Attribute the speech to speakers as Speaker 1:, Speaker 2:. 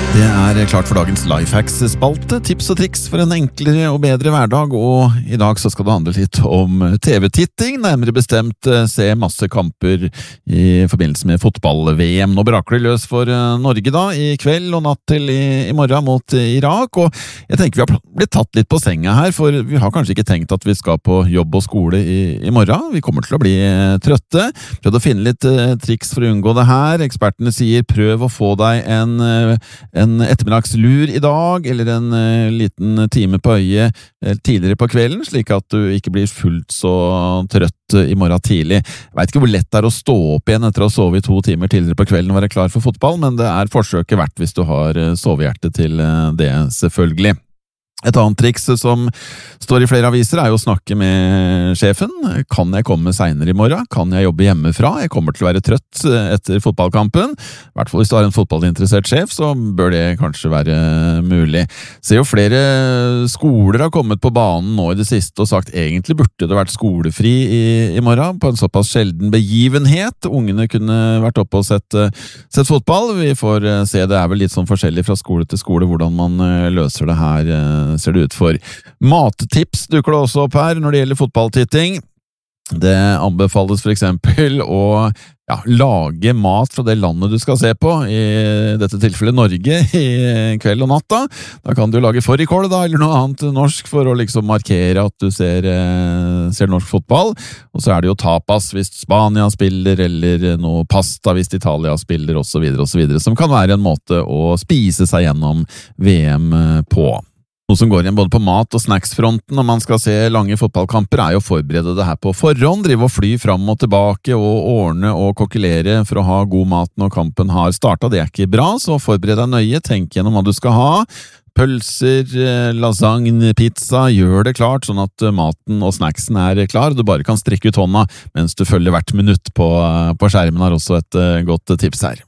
Speaker 1: Det klart for dagens Lifehacks-spalte, tips og triks for en enklere og bedre hverdag, og i dag så skal det handle litt om TV-titting, nærmere bestemt se masse kamper i forbindelse med fotball-VM. Nå brakler det løs for Norge da, i kveld og natt til i morgen mot Irak, og jeg tenker vi har blitt tatt litt på senga her, for vi har kanskje ikke tenkt at vi skal på jobb og skole i morgen. Vi kommer til å bli trøtte. Prøvd å finne litt triks for å unngå det her. Ekspertene sier prøv å få deg en ettermiddagslur i dag, eller en liten time på øyet tidligere på kvelden, slik at du ikke blir fullt så trøtt i morgen tidlig. Jeg vet ikke hvor lett det er å stå opp igjen etter å ha sovet i 2 timer tidligere på kvelden og være klar for fotball, men det er forsøket verdt hvis du har sovehjerte til det, selvfølgelig. Et annet triks som står i flere aviser er jo å snakke med sjefen. Kan jeg komme senere i morgen? Kan jeg jobbe hjemmefra? Jeg kommer til å være trøtt etter fotballkampen. I hvert fall hvis du har en fotballinteressert sjef, så bør det kanskje være mulig. Ser jo flere skoler har kommet på banen nå i det siste og sagt egentlig burde det vært skolefri i morgen, på en såpass sjelden begivenhet. Ungene kunne vært oppe og sett fotball. Vi får se, det er vel litt sånn forskjellig fra skole til skole hvordan man løser det her, ser det ut for. Mattips dukker det også opp her når det gjelder fotballtitting. Det anbefales for eksempel å lage mat fra det landet du skal se på, i dette tilfellet Norge, i kveld og natt da. Da kan du lage fårikål da, eller noe annet norsk for å liksom markere at du ser norsk fotball. Og så er det jo tapas hvis Spania spiller, eller noe pasta hvis Italia spiller, og så videre, som kan være en måte å spise seg gjennom VM på. Noe som går igjen både på mat- og snacksfronten når man skal se lange fotballkamper, er jo å forberede det her på forhånd, drive og fly fram og tilbake og ordne og kokkelere for å ha god mat når kampen har startet. Det er ikke bra, så forbered deg nøye, tenk gjennom hva du skal ha. Pølser, lasagne, pizza, gjør det klart sånn at maten og snacksen er klar, og du bare kan strekke ut hånda mens du følger hvert minutt på skjermen, har også et godt tips her.